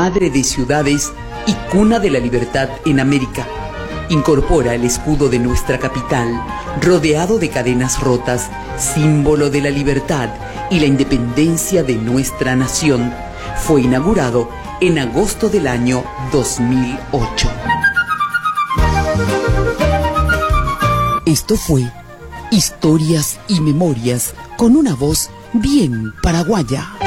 madre de ciudades y cuna de la libertad en América. Incorpora el escudo de nuestra capital, rodeado de cadenas rotas, símbolo de la libertad y la independencia de nuestra nación. Fue inaugurado en agosto del año 2008. Esto fue Historias y Memorias con una voz bien paraguaya.